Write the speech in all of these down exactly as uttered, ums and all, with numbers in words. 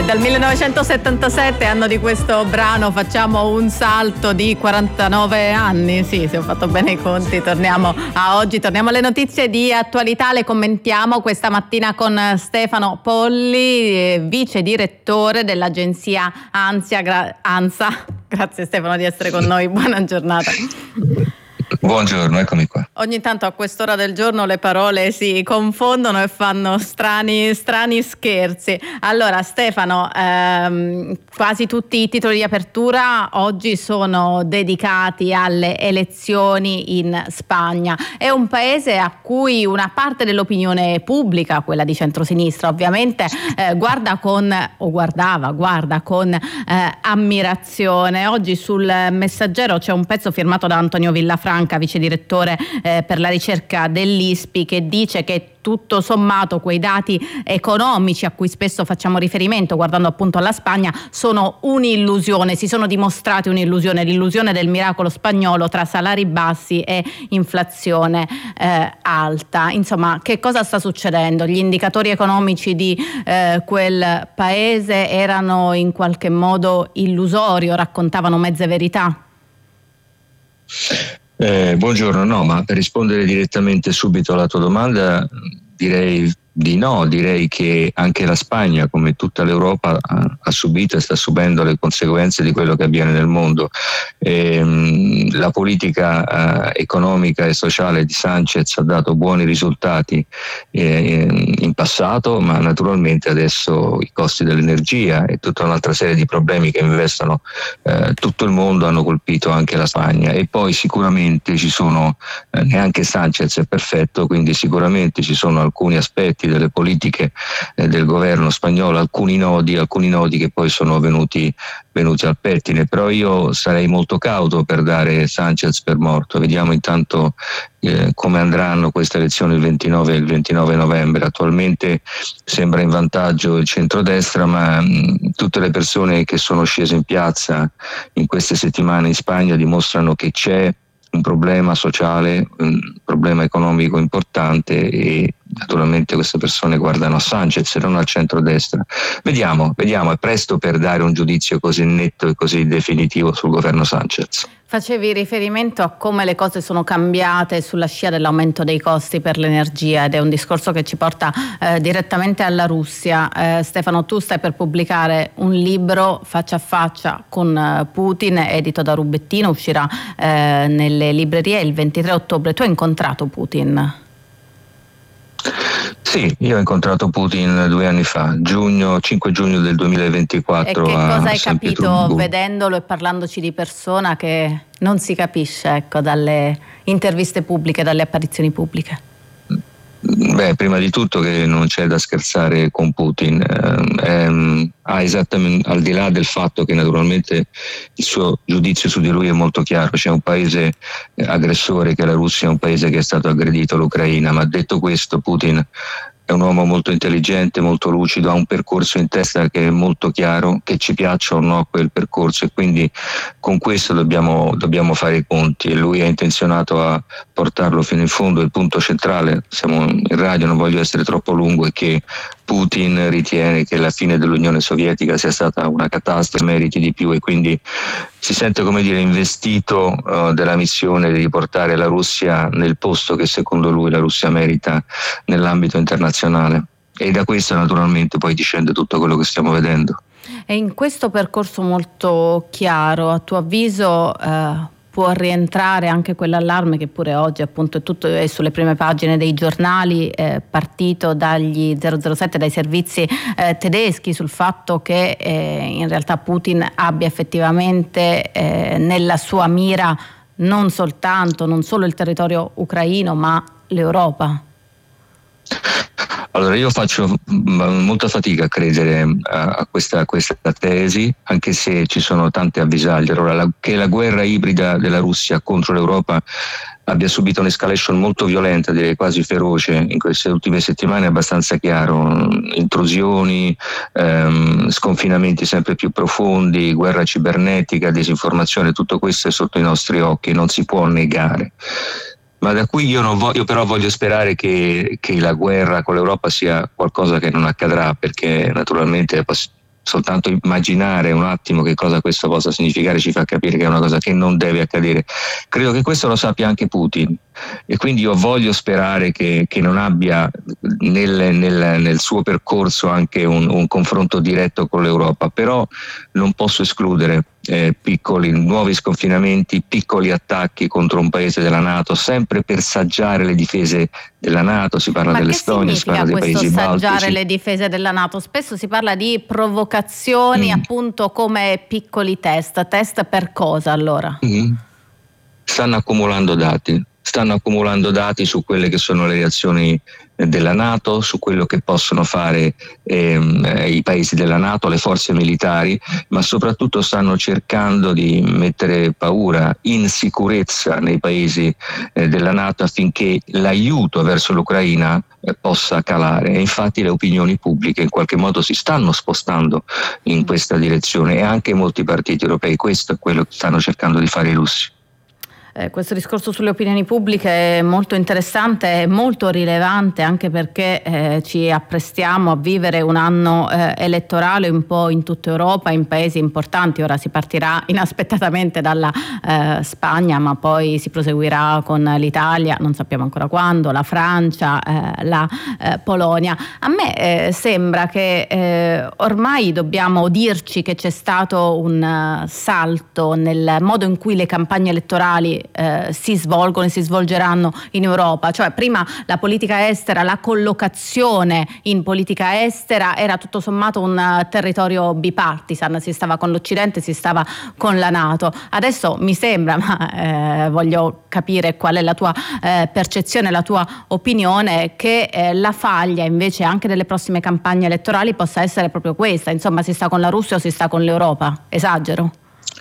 E dal millenovecentosettantasette, anno di questo brano, facciamo un salto di quarantanove anni. Sì, se ho fatto bene i conti, torniamo a oggi, torniamo alle notizie di attualità, le commentiamo questa mattina con Stefano Polli, vice direttore dell'agenzia Ansia, gra- ANSA. Grazie Stefano di essere con noi, buona giornata. Buongiorno, eccomi qua. Ogni tanto a quest'ora del giorno le parole si confondono e fanno strani, strani scherzi. Allora Stefano, ehm, quasi tutti i titoli di apertura oggi sono dedicati alle elezioni in Spagna. È un paese a cui una parte dell'opinione pubblica, quella di centrosinistra ovviamente, eh, guarda con, o guardava, guarda con eh, ammirazione. Oggi sul Messaggero c'è un pezzo firmato da Antonio Villafranca, vice direttore eh, per la ricerca dell'I S P I, che dice che tutto sommato quei dati economici a cui spesso facciamo riferimento guardando appunto alla Spagna sono un'illusione, si sono dimostrati un'illusione, l'illusione del miracolo spagnolo tra salari bassi e inflazione eh, alta. Insomma, che cosa sta succedendo? Gli indicatori economici di eh, quel paese erano in qualche modo illusori o raccontavano mezze verità? Eh, buongiorno, no, ma per rispondere direttamente subito alla tua domanda, direi di no, direi che anche la Spagna, come tutta l'Europa, ha, ha subito e sta subendo le conseguenze di quello che avviene nel mondo. E, la politica eh, economica e sociale di Sánchez ha dato buoni risultati eh, in passato, ma naturalmente adesso i costi dell'energia e tutta un'altra serie di problemi che investono eh, tutto il mondo hanno colpito anche la Spagna. E poi sicuramente ci sono, eh, neanche Sánchez è perfetto, quindi sicuramente ci sono alcuni aspetti delle politiche eh, del governo spagnolo, alcuni nodi, alcuni nodi che poi sono venuti, venuti al pettine, però io sarei molto cauto per dare Sánchez per morto. Vediamo intanto eh, come andranno queste elezioni il ventinove e il ventinove novembre. Attualmente sembra in vantaggio il centrodestra, ma mh, tutte le persone che sono scese in piazza in queste settimane in Spagna dimostrano che c'è un problema sociale, un problema economico importante e naturalmente queste persone guardano a Sánchez e non al centrodestra. Vediamo, vediamo, è presto per dare un giudizio così netto e così definitivo sul governo Sánchez. Facevi riferimento a come le cose sono cambiate sulla scia dell'aumento dei costi per l'energia ed è un discorso che ci porta eh, direttamente alla Russia. Eh, Stefano, tu stai per pubblicare un libro faccia a faccia con eh, Putin, edito da Rubettino, uscirà eh, nelle librerie il ventitré ottobre. Tu hai incontrato Putin? Sì, io ho incontrato Putin due anni fa, giugno, cinque giugno del duemilaventiquattro. E che cosa hai San capito Pietroburgo. vedendolo e parlandoci di persona che non si capisce, ecco, dalle interviste pubbliche, dalle apparizioni pubbliche? Beh, prima di tutto che non c'è da scherzare con Putin, eh, ehm, ha esattamente, al di là del fatto che naturalmente il suo giudizio su di lui è molto chiaro, c'è un paese eh, aggressore che è la Russia, è un paese che è stato aggredito, l'Ucraina, ma detto questo Putin è un uomo molto intelligente, molto lucido, ha un percorso in testa che è molto chiaro, che ci piaccia o no quel percorso, e quindi con questo dobbiamo, dobbiamo fare i conti e lui è intenzionato a portarlo fino in fondo. Il punto centrale, siamo in radio, non voglio essere troppo lungo, è che Putin ritiene che la fine dell'Unione Sovietica sia stata una catastrofe, meriti di più, e quindi si sente, come dire, investito uh, della missione di riportare la Russia nel posto che secondo lui la Russia merita nell'ambito internazionale, e da questo naturalmente poi discende tutto quello che stiamo vedendo. E in questo percorso molto chiaro, a tuo avviso, eh, può rientrare anche quell'allarme che pure oggi appunto è tutto è sulle prime pagine dei giornali, eh, partito dagli zero zero sette, dai servizi eh, tedeschi, sul fatto che eh, in realtà Putin abbia effettivamente eh, nella sua mira non soltanto, non solo il territorio ucraino, ma l'Europa? Allora, io faccio molta fatica a credere a questa, a questa tesi, anche se ci sono tante avvisaglie. Allora, la, che la guerra ibrida della Russia contro l'Europa abbia subito un'escalation molto violenta, direi quasi feroce, in queste ultime settimane è abbastanza chiaro. Intrusioni, ehm, sconfinamenti sempre più profondi, guerra cibernetica, disinformazione, tutto questo è sotto i nostri occhi, non si può negare. Ma da qui io, non voglio, però voglio sperare che, che la guerra con l'Europa sia qualcosa che non accadrà, perché naturalmente soltanto immaginare un attimo che cosa questo possa significare ci fa capire che è una cosa che non deve accadere. Credo che questo lo sappia anche Putin, e quindi io voglio sperare che, che non abbia nel, nel, nel suo percorso anche un, un confronto diretto con l'Europa, però non posso escludere eh, piccoli nuovi sconfinamenti, piccoli attacchi contro un paese della NATO, sempre per saggiare le difese della NATO. Si parla Ma dell'Estonia, si parla dei Paesi baltici. Ma che significa questo saggiare le difese della NATO? Spesso si parla di provocazioni, mm. appunto come piccoli test. Test per cosa allora? Mm. Stanno accumulando dati. Stanno accumulando dati su quelle che sono le reazioni della NATO, su quello che possono fare ehm, i paesi della NATO, le forze militari, ma soprattutto stanno cercando di mettere paura, insicurezza nei paesi eh, della NATO affinché l'aiuto verso l'Ucraina eh, possa calare. E infatti le opinioni pubbliche in qualche modo si stanno spostando in questa direzione, e anche molti partiti europei. Questo è quello che stanno cercando di fare i russi. Eh, questo discorso sulle opinioni pubbliche è molto interessante e molto rilevante, anche perché eh, ci apprestiamo a vivere un anno eh, elettorale un po' in tutta Europa, in paesi importanti. Ora si partirà inaspettatamente dalla eh, Spagna, ma poi si proseguirà con l'Italia, non sappiamo ancora quando, la Francia, eh, la eh, Polonia. A me eh, sembra che eh, ormai dobbiamo dirci che c'è stato un uh, salto nel modo in cui le campagne elettorali Eh, si svolgono e si svolgeranno in Europa. Cioè prima la politica estera, la collocazione in politica estera era tutto sommato un uh, territorio bipartisan, si stava con l'Occidente, si stava con la NATO. Adesso mi sembra, ma eh, voglio capire qual è la tua eh, percezione, la tua opinione, che eh, la faglia invece anche delle prossime campagne elettorali possa essere proprio questa. Insomma, si sta con la Russia o si sta con l'Europa? Esagero?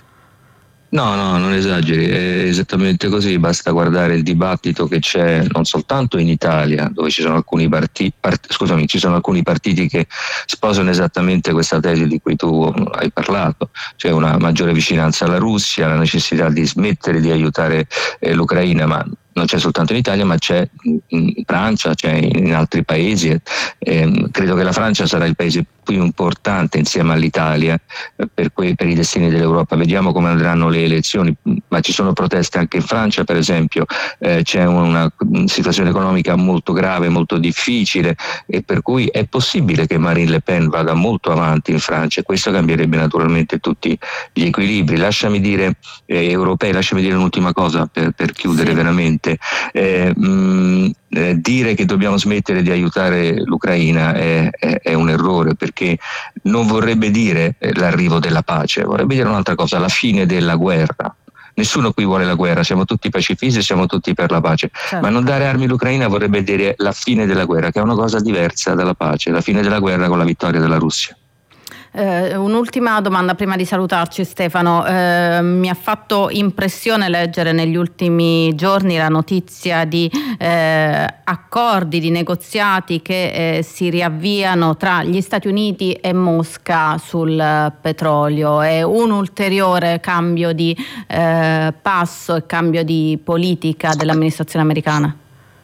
No, no, non esageri, è esattamente così. Basta guardare il dibattito che c'è non soltanto in Italia, dove ci sono alcuni partiti, part, scusami, ci sono alcuni partiti che sposano esattamente questa tesi di cui tu hai parlato, cioè una maggiore vicinanza alla Russia, la necessità di smettere di aiutare eh, l'Ucraina, ma non c'è soltanto in Italia, ma c'è in Francia, c'è in altri paesi. Eh, credo che la Francia sarà il paese più importante insieme all'Italia eh, per, quei, per i destini dell'Europa. Vediamo come andranno le elezioni, ma ci sono proteste anche in Francia, per esempio. Eh, c'è una, una situazione economica molto grave, molto difficile, e per cui è possibile che Marine Le Pen vada molto avanti in Francia, e questo cambierebbe naturalmente tutti gli equilibri. Lasciami dire, eh, europei, lasciami dire un'ultima cosa per, per chiudere sì. veramente. Eh, mh, eh, dire che dobbiamo smettere di aiutare l'Ucraina è, è, è un errore, perché non vorrebbe dire l'arrivo della pace, vorrebbe dire un'altra cosa, la fine della guerra. Nessuno qui vuole la guerra, siamo tutti pacifisti, siamo tutti per la pace, certo. Ma non dare armi all'Ucraina vorrebbe dire la fine della guerra, che è una cosa diversa dalla pace, la fine della guerra con la vittoria della Russia. Eh, un'ultima domanda prima di salutarci, Stefano. Eh, mi ha fatto impressione leggere negli ultimi giorni la notizia di eh, accordi, di negoziati che eh, si riavviano tra gli Stati Uniti e Mosca sul petrolio. È un ulteriore cambio di eh, passo e cambio di politica dell'amministrazione americana?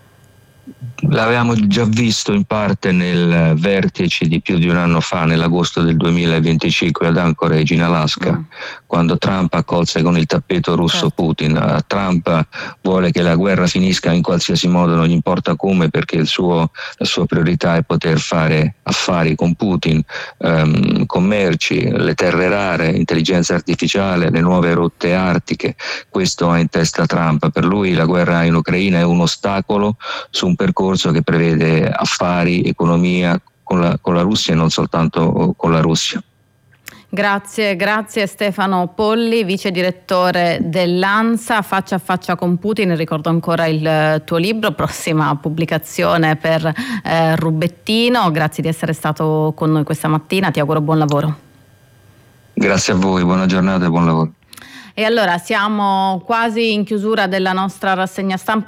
L'avevamo già visto in parte nel vertice di più di un anno fa, nell'agosto del duemilaventicinque ad Anchorage in Alaska, mm. quando Trump accolse con il tappeto russo certo. Putin. Trump vuole che la guerra finisca in qualsiasi modo, non gli importa come, perché il suo, la sua priorità è poter fare affari con Putin, ehm, commerci, le terre rare, intelligenza artificiale, le nuove rotte artiche. Questo ha in testa Trump. Per lui la guerra in Ucraina è un ostacolo su un percorso che prevede affari, economia con la, con la Russia e non soltanto con la Russia. Grazie, grazie Stefano Polli, vice direttore dell'ANSA, Faccia a faccia con Putin. Ricordo ancora il tuo libro, prossima pubblicazione per eh, Rubettino. Grazie di essere stato con noi questa mattina, ti auguro buon lavoro. Grazie a voi, buona giornata e buon lavoro. E allora siamo quasi in chiusura della nostra rassegna stampa.